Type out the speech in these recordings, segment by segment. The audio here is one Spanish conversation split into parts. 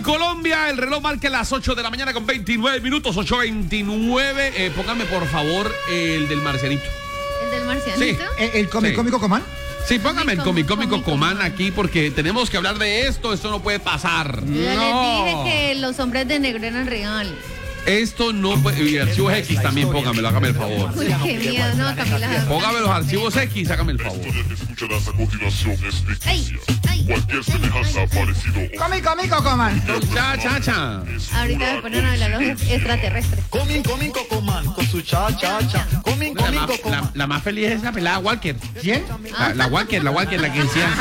Colombia, el reloj marca las 8 de la mañana con 29 minutos, 8:29. Póngame por favor el del marcianito. ¿El del marcianito? Sí. ¿El cómico Comán? Sí, póngame el cómico Comán aquí porque tenemos que hablar de esto no puede pasar. Yo les dije que los hombres de negro eran reales. Esto no puede. Y archivos X también, póngamelo, hágame el favor. Uy, qué miedo, no, Camila. Póngame los archivos X, hágame el favor. Escucharás a continuación es ficticia. Ay. Cualquier semejanza parecido Cómico Comán. Cha. Ahorita me ponen a hablar los extraterrestres. Cómico Comán con su cha. Cómico Comán. La más feliz es la pelada Walker. ¿Quién? La Walker, la que decía.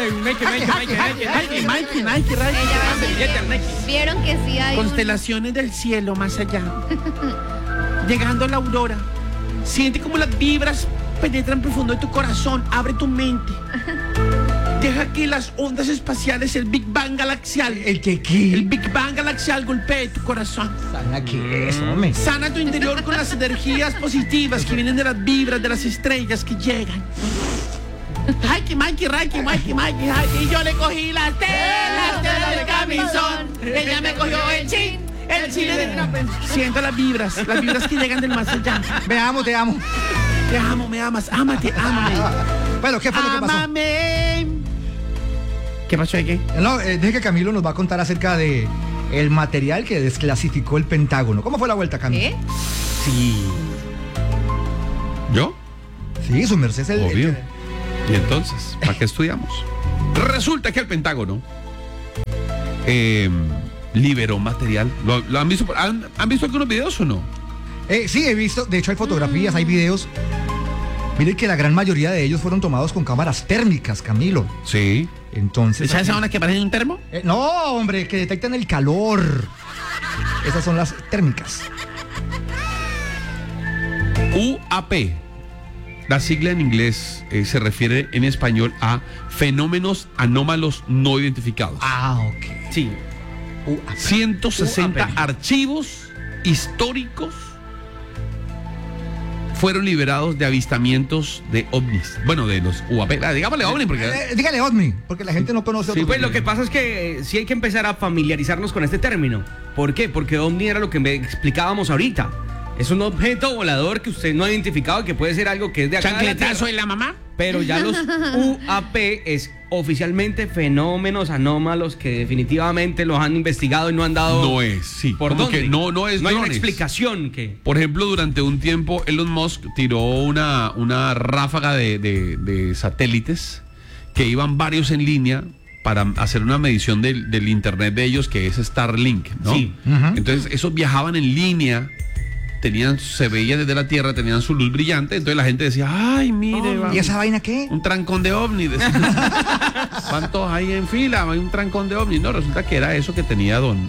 Vieron que sí hay Constelaciones del cielo más allá. Llegando a la aurora. Siente como las vibras penetran profundo de tu corazón. Abre tu mente. Deja que las ondas espaciales, el Big Bang galaxial. ¿El qué? El Big Bang galaxial golpee tu corazón. ¿Sana qué es, hombre? Sana tu interior con las energías positivas que vienen de las vibras de las estrellas que llegan. Mikey, y yo le cogí la tela del camisón. Ella me cogió el chin de... Siento las vibras que llegan del más allá. Me amo, te amo. Te amo, me amas, ámame. Bueno, ¿qué fue lo que pasó? Ámame. ¿Qué pasó aquí? No, deje que Camilo nos va a contar acerca de el material que desclasificó el Pentágono. ¿Cómo fue la vuelta, Camilo? ¿Qué? Sí. ¿Yo? Sí, su merced es el... Obvio. Y entonces, ¿para qué estudiamos? Resulta que el Pentágono liberó material. ¿Lo han visto? ¿Han visto algunos videos o no? Sí, he visto. De hecho, hay fotografías, hay videos. Miren que la gran mayoría de ellos fueron tomados con cámaras térmicas, Camilo. Sí. Entonces... ¿Sabes una que parece un termo? No, hombre, que detectan el calor. Esas son las térmicas. UAP. La sigla en inglés se refiere en español a fenómenos anómalos no identificados. Ok. Sí. 160 UAP. archivos históricos fueron liberados de avistamientos de ovnis. Bueno, de los UAP. Digámosle ovni porque... Dígale OVNI, porque la gente no conoce Sí, otro pues lo término. que pasa es que sí hay que empezar a familiarizarnos con este término. ¿Por qué? Porque ovni era lo que explicábamos ahorita. Es un objeto volador que usted no ha identificado, que puede ser algo que es de acá de la ¿Chancletazo Tierra. en la mamá? Pero ya los UAP es oficialmente fenómenos anómalos que definitivamente los han investigado y no han dado... No es, sí. ¿Por Como dónde? que no es No hay una drones. explicación que... Por ejemplo, durante un tiempo Elon Musk tiró una ráfaga de satélites que iban varios en línea para hacer una medición del internet de ellos, que es Starlink, ¿no? Sí. Entonces, esos viajaban en línea, se veía desde la Tierra, tenían su luz brillante, entonces la gente decía, ay, mire, va, ¿Y esa vaina qué? un trancón de ovni. ¿Cuántos hay en fila? Hay un trancón de ovni. No, resulta que era eso que tenía don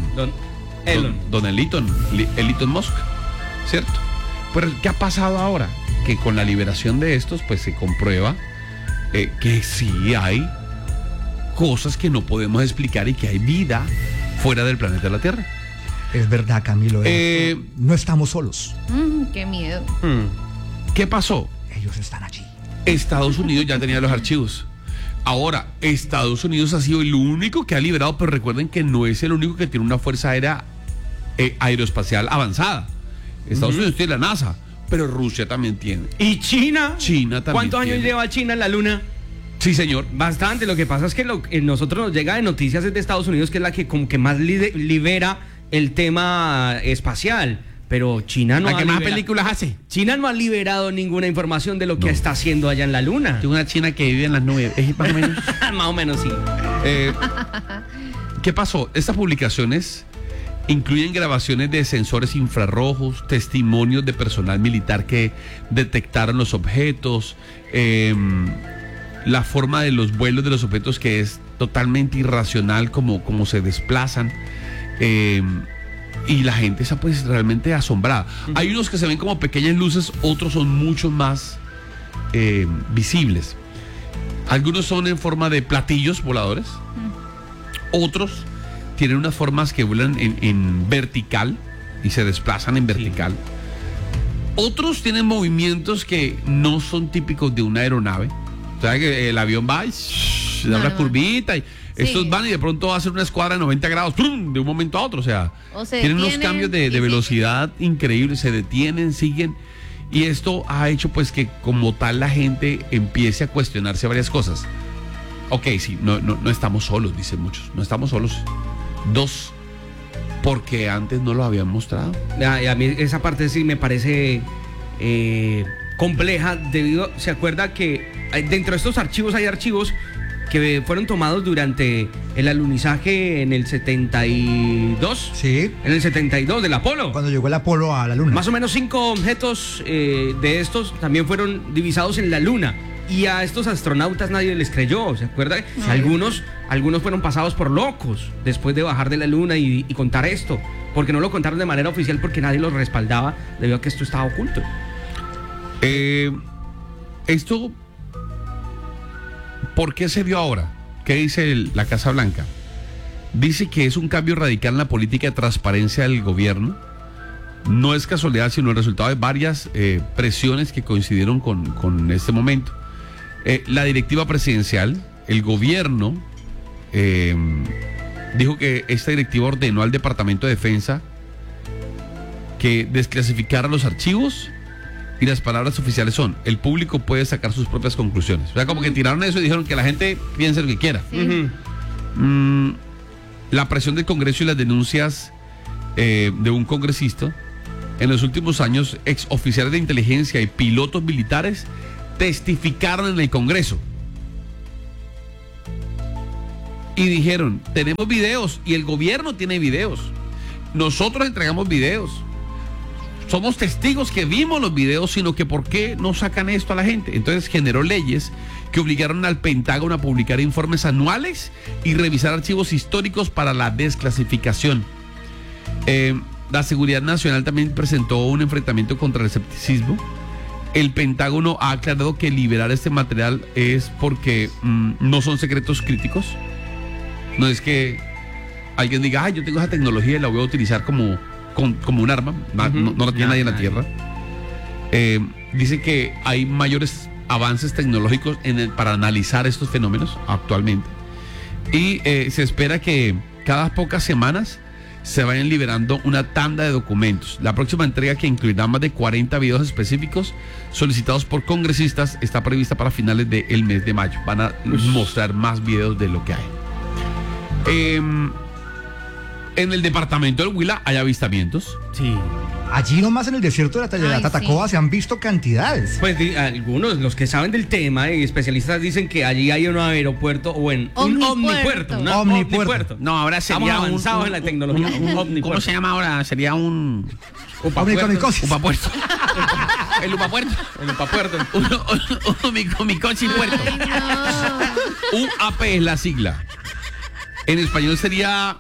Elon Musk, ¿cierto? Pero ¿qué ha pasado ahora? Que con la liberación de estos, pues se comprueba que sí hay cosas que no podemos explicar y que hay vida fuera del planeta de la Tierra. Es verdad, Camilo. No estamos solos. Qué miedo. ¿Qué pasó? Ellos están allí. Estados Unidos ya tenía los archivos. Ahora, Estados Unidos ha sido el único que ha liberado, pero recuerden que no es el único que tiene una fuerza aérea aeroespacial avanzada. Estados Unidos tiene la NASA, pero Rusia también tiene. ¿Y China? China también ¿Cuántos años tiene. lleva China en la Luna? Sí, señor. Bastante. Lo que pasa es que nosotros nos llega de noticias de Estados Unidos, que es la que como que más libera el tema espacial. Pero China no ¿La que más libera- películas hace? China no ha liberado ninguna información de lo que está haciendo allá en la Luna. Tengo una china que vive en las nubes. Es más o menos. Más o menos sí. ¿Qué pasó? Estas publicaciones incluyen grabaciones de sensores infrarrojos, testimonios de personal militar que detectaron los objetos, la forma de los vuelos de los objetos que es totalmente irracional, como se desplazan. Y la gente está pues realmente asombrada. Hay unos que se ven como pequeñas luces, otros son mucho más visibles. Algunos son en forma de platillos voladores, otros tienen unas formas que vuelan en vertical y se desplazan en vertical. Otros tienen movimientos que no son típicos de una aeronave. O sea, que el avión va y da una curvita. Estos van y de pronto hacen una escuadra de 90 grados, ¡prum!, de un momento a otro. O sea, O se tienen unos detienen cambios y de siguen. velocidad increíbles, se detienen, siguen. Y esto ha hecho pues que como tal la gente empiece a cuestionarse varias cosas. Ok, sí, no estamos solos, dicen muchos. No estamos solos. 2, porque antes no lo habían mostrado. Y a mí esa parte sí me parece compleja debido, se acuerda que dentro de estos archivos hay archivos que fueron tomados durante el alunizaje en el 72. Sí, En el 72 del Apolo. cuando llegó el Apolo a la Luna. Más o menos 5 objetos de estos también fueron divisados en la Luna. Y a estos astronautas nadie les creyó, ¿se acuerda? Algunos fueron pasados por locos después de bajar de la Luna y contar esto. Porque no lo contaron de manera oficial porque nadie los respaldaba debido a que esto estaba oculto. Esto, ¿por qué se vio ahora? ¿Qué dice la Casa Blanca? Dice que es un cambio radical en la política de transparencia del gobierno. No es casualidad, sino el resultado de varias presiones que coincidieron con este momento. La directiva presidencial, el gobierno dijo que esta directiva ordenó al Departamento de Defensa que desclasificara los archivos, y las palabras oficiales son: el público puede sacar sus propias conclusiones. O sea, como que tiraron eso y dijeron que la gente piense lo que quiera. Sí. La presión del Congreso y las denuncias de un congresista. En los últimos años, ex oficiales de inteligencia y pilotos militares testificaron en el Congreso y dijeron: tenemos videos y el gobierno tiene videos, nosotros entregamos videos, somos testigos que vimos los videos, sino que ¿por qué no sacan esto a la gente? Entonces generó leyes que obligaron al Pentágono a publicar informes anuales y revisar archivos históricos para la desclasificación. La Seguridad Nacional también presentó un enfrentamiento contra el escepticismo. El Pentágono ha aclarado que liberar este material es porque no son secretos críticos. No es que alguien diga: ay, yo tengo esa tecnología y la voy a utilizar como un arma. No la tiene nadie en la Tierra. Dice que hay mayores avances tecnológicos para analizar estos fenómenos actualmente. Y se espera que cada pocas semanas se vayan liberando una tanda de documentos. La próxima entrega, que incluirá más de 40 videos específicos solicitados por congresistas, está prevista para finales del mes de mayo. Van a mostrar más videos de lo que hay. En el departamento del Huila hay avistamientos. Sí. Allí nomás en el desierto de la Ay, Tatacoa sí. se han visto cantidades. Pues algunos, los que saben del tema y especialistas, dicen que allí hay un aeropuerto o un Omnipuerto. omnipuerto. No, ahora Estamos sería avanzados en la tecnología. Un ¿Cómo omnipuerto. se llama ahora? Sería un Omnicomicosis. upapuerto. El upapuerto. El upapuerto. Un micochi puerto. Ay, no. UAP es la sigla. En español sería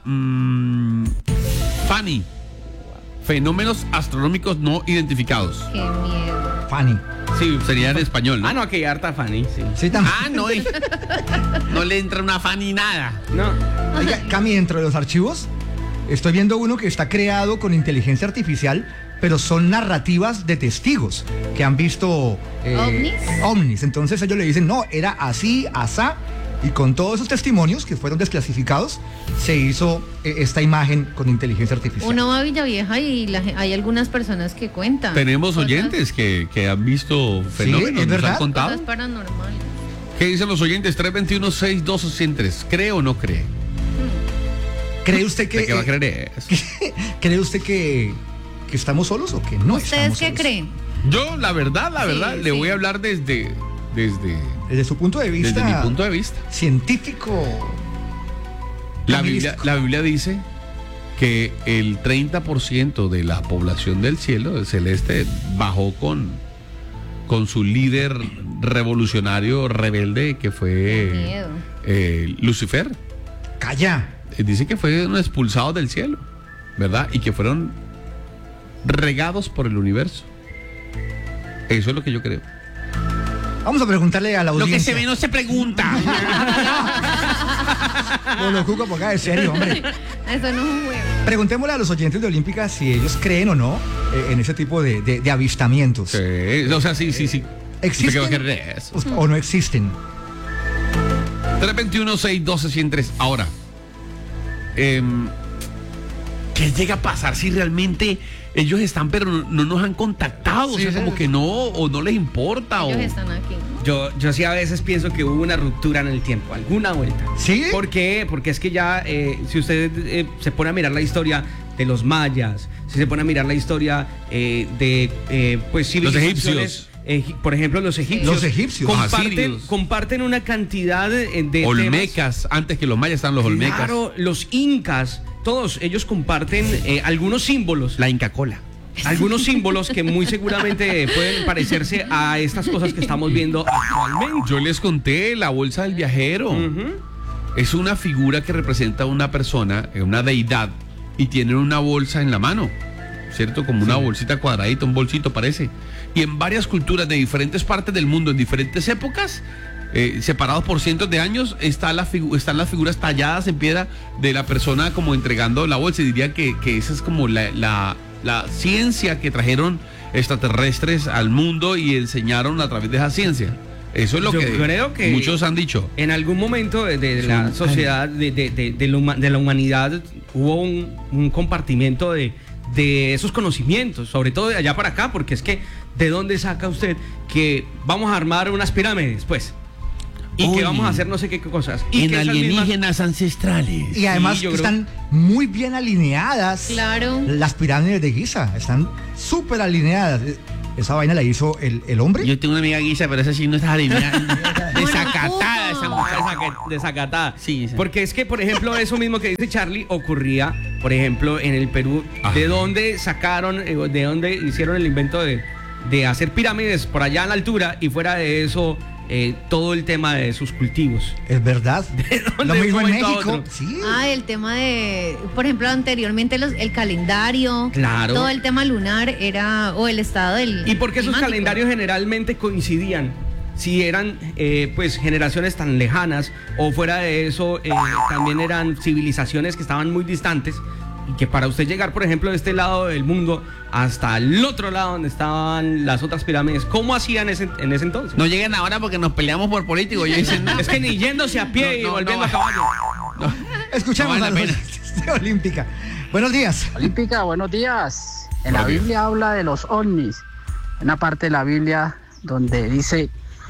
FANI, fenómenos astronómicos no identificados. Qué miedo. Fanny. Sí, sería en español, ¿no? Ah, no, aquí hay harta Fanny, sí. Sí, también. Ah, no, no le entra una fan ni nada. No. Oiga, Cami, dentro de los archivos estoy viendo uno que está creado con inteligencia artificial, pero son narrativas de testigos que han visto ovnis. Entonces ellos le dicen: no, era así, asá. Y con todos esos testimonios que fueron desclasificados, se hizo esta imagen con inteligencia artificial. Uno va a Villavieja y hay algunas personas que cuentan. Tenemos cosas- oyentes que han visto fenómenos, es nos verdad. han contado. Cosas paranormales. ¿Qué dicen los oyentes? 321-6263. ¿Cree o no cree? ¿Cree usted que, ¿De qué va a creer eso? ¿cree usted que estamos solos o que no ¿Ustedes estamos qué solos? creen? Yo, la verdad, Sí, le sí. voy a hablar desde Desde su punto de vista mi punto de vista. científico. La Biblia dice que el 30% de la población del cielo, del celeste, bajó con su líder revolucionario rebelde, que fue Miedo. Lucifer. Calla. Dice que fueron expulsados del cielo, ¿verdad? Y que fueron regados por el universo. Eso es lo que yo creo. Vamos a preguntarle a la Lo audiencia. que se ve no se pregunta. No, lo Cuco, ponga de serio, hombre. Eso no es un juego. Preguntémosle a los oyentes de Olímpica si ellos creen o no en ese tipo de avistamientos. Sí, o sea, sí. ¿Existen ¿De qué va a creer eso? o no existen? 321-612-103. Ahora, ¿qué llega a pasar si realmente ellos están, pero no nos han contactado? Sí, o sea, como que no, o no les importa. Ellos o... están aquí, ¿no? Yo sí a veces pienso que hubo una ruptura en el tiempo, alguna vuelta. ¿Sí? ¿Por qué? Porque es que ya, si usted se pone a mirar la historia de los mayas, si se pone a mirar la historia pues civilizaciones, por ejemplo, los egipcios. Los egipcios. Comparten una cantidad de Olmecas, antes que los mayas estaban los olmecas. Claro, los incas, todos ellos comparten algunos símbolos. La Inca Cola. Algunos símbolos que muy seguramente pueden parecerse a estas cosas que estamos viendo actualmente. Yo les conté la bolsa del viajero. Es una figura que representa a una persona, una deidad, y tienen una bolsa en la mano, ¿cierto? Como una bolsita cuadradita, un bolsito parece. Y en varias culturas de diferentes partes del mundo, en diferentes épocas, separados por cientos de años, están las figuras talladas en piedra de la persona como entregando la bolsa. Y diría que esa es como la ciencia que trajeron extraterrestres al mundo y enseñaron a través de esa ciencia. Eso es lo creo que muchos han dicho. En algún momento de la sociedad, de la humanidad, hubo un compartimiento de esos conocimientos, sobre todo de allá para acá, porque es que, ¿de dónde saca usted que vamos a armar unas pirámides, pues? Y que vamos a hacer no sé qué cosas. Y en que alienígenas ancestrales. Y además Sí, yo están muy bien alineadas. Claro. Las pirámides de Giza están súper alineadas. Esa vaina la hizo el hombre. Yo tengo una amiga guisa, pero esa sí no está alineada. Desacatada esa mujer. Desacatada. Sí, sí. Porque es que, por ejemplo, eso mismo que dice Charlie ocurría, por ejemplo, en el Perú. Ajá. De dónde sacaron, de dónde hicieron el invento de hacer pirámides por allá en la altura, y fuera de eso, todo el tema de sus cultivos. Es verdad. Lo mismo en México. Sí. El tema de, por ejemplo, anteriormente el calendario, Claro. todo el tema lunar era, o el estado del ¿Y por qué esos climático. calendarios generalmente coincidían? Si eran pues generaciones tan lejanas, o fuera de eso también eran civilizaciones que estaban muy distantes, y que para usted llegar, por ejemplo, de este lado del mundo hasta el otro lado donde estaban las otras pirámides, ¿cómo hacían en ese entonces? No lleguen ahora porque nos peleamos por políticos. Yo dicen, Es que ni yéndose a pie y volviendo a caballo. Escuchamos No vale a la los de Olímpica. Buenos días. Olímpica, buenos días. En la Buenos días. Biblia habla de los ovnis. Una parte de la Biblia donde dice: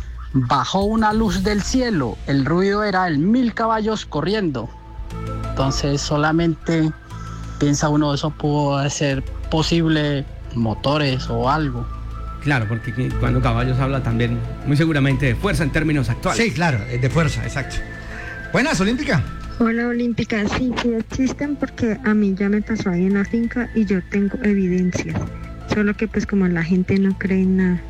bajó una luz del cielo, el ruido era el 1000 caballos corriendo. Entonces solamente piensa uno, eso pudo ser posible motores o algo. Claro, porque cuando caballos habla también muy seguramente de fuerza en términos actuales. Sí, claro, de fuerza, exacto. Buenas, Olímpica. Hola Olímpica, sí existen porque a mí ya me pasó ahí en la finca y yo tengo evidencias. Solo que pues como la gente no cree en nada.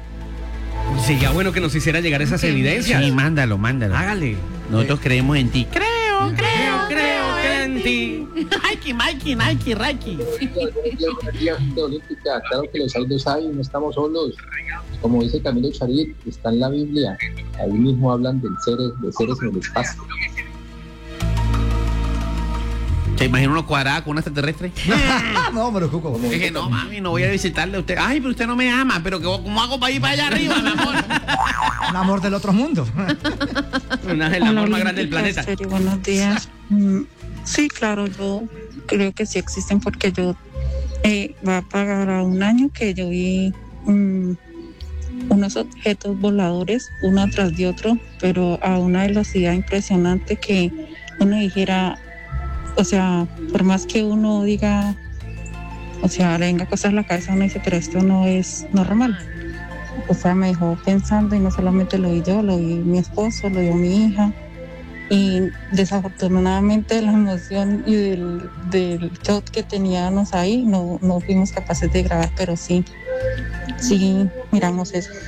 Sería bueno que nos hiciera llegar esas evidencias. Sí, mándalo. Hágale. Nosotros creemos en ti. Creo que en ti. Mikey, Raiki. Buenos días, gente olímpica. Claro que los hay, no estamos solos. Como dice Camilo Charit, está en la Biblia. Ahí mismo hablan de seres en el espacio. ¿Se imagina uno cuadrado con un extraterrestre? No, pero Cuco. Dije, no, mami, no voy a visitarle a usted. Ay, pero usted no me ama. Pero ¿cómo hago para ir para allá arriba, mi amor? Un amor del otro mundo. El amor más grande del planeta. Serio, buenos días. Sí, claro, yo creo que sí existen porque yo va a pagar a un año que yo vi unos objetos voladores uno tras de otro, pero a una velocidad impresionante que uno dijera, o sea, por más que uno diga, o sea, le venga cosas a la cabeza, uno dice, pero esto no es normal. O sea, me dejó pensando, y no solamente lo vi yo, lo vi mi esposo, lo vio mi hija, y desafortunadamente la emoción y del shot que teníamos ahí no fuimos capaces de grabar, pero sí miramos eso.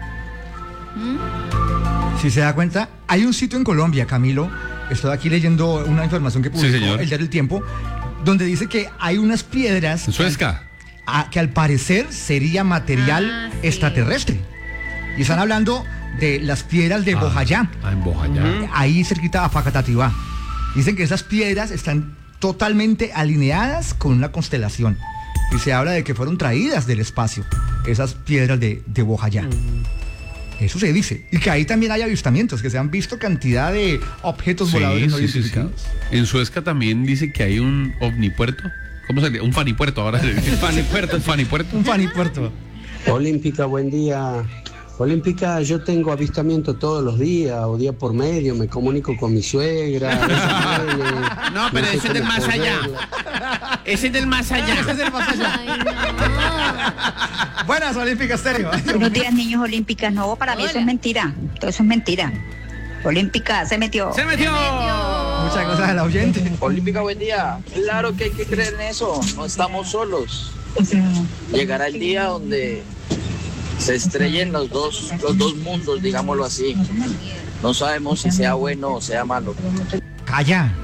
Si se da cuenta, hay un sitio en Colombia, Camilo, estoy aquí leyendo una información que publicó señor. el Diario del Tiempo, donde dice que hay unas piedras ¿En Suezca? que al parecer sería material Sí. extraterrestre. Y están hablando de las piedras de Bojayá, En Bojayá. ahí cerquita a Facatativá. Dicen que esas piedras están totalmente alineadas con una constelación. Y se habla de que fueron traídas del espacio, esas piedras de Bojayá. Eso se dice. Y que ahí también hay avistamientos, que se han visto cantidad de objetos voladores no identificados. En Suezca también dice que hay un ovnipuerto. ¿Cómo se dice? Un fanipuerto ahora. Fanipuerto. Un fanipuerto. Olímpica, buen día. Olímpica, yo tengo avistamiento todos los días o día por medio, me comunico con mi suegra. No, pero ese es del más allá. Ese es del más allá. Ese es del más allá. Buenas, Olímpica Estéreo. Buenos días, niños olímpicas. No, para mí eso es mentira. Todo eso es mentira. Olímpica se metió. ¡Se metió! Muchas cosas del oyente. Olímpica, buen día. Claro que hay que creer en eso. No estamos solos. Llegará el día donde se estrellen los dos mundos, digámoslo así. No sabemos si sea bueno o sea malo. Calla.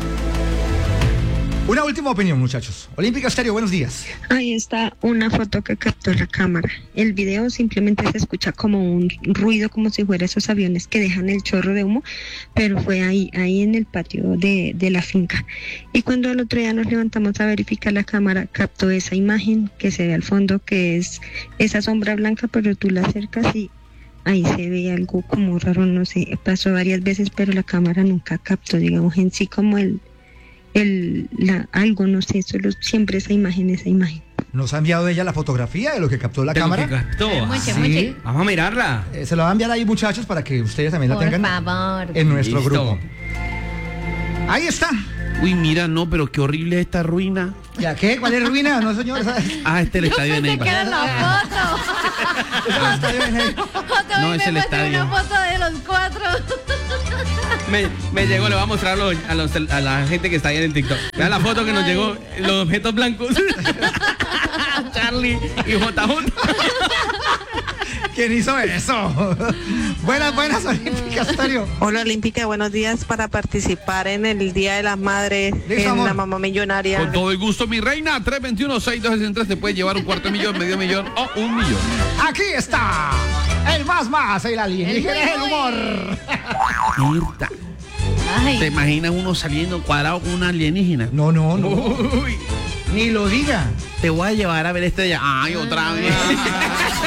Una última opinión, muchachos. Olímpica Estéreo, buenos días. Ahí está una foto que captó la cámara. El video simplemente se escucha como un ruido, como si fuera esos aviones que dejan el chorro de humo, pero fue ahí en el patio de la finca. Y cuando al otro día nos levantamos a verificar la cámara, captó esa imagen que se ve al fondo, que es esa sombra blanca, pero tú la acercas y ahí se ve algo como raro, no sé, pasó varias veces, pero la cámara nunca captó, digamos, en sí como algo, no sé, solo siempre esa imagen. ¿Nos ha enviado ella la fotografía de lo que captó la cámara? Lo que captó. Sí. Vamos a mirarla. Se lo va a enviar ahí, muchachos, para que ustedes también la tengan en nuestro grupo. Ahí está. Uy, mira, no, pero qué horrible esta ruina. ¿Ya qué? ¿Cuál es ruina? No, señor. Ah, este es el estadio de Neiva. Era la foto. No, es el estadio. Una foto de los 4. Me llegó, le voy a mostrar a la gente que está ahí en el TikTok. Vean la foto que nos llegó, los objetos blancos. Charlie y JJ. ¿Quién hizo eso? Buenas, Olímpica Estéreo. Hola, Olímpica, buenos días para participar en el Día de las Madres en amor. La Mamá Millonaria. Con todo el gusto, mi reina. 321-6263 te puede llevar $250,000, $500,000 o $1 millón. Aquí está el más, el alienígena, el humor. Mirta. ¿Te imaginas uno saliendo cuadrado con una alienígena? No. Uy, ni lo diga. Te voy a llevar a ver estrella. Ay, otra vez.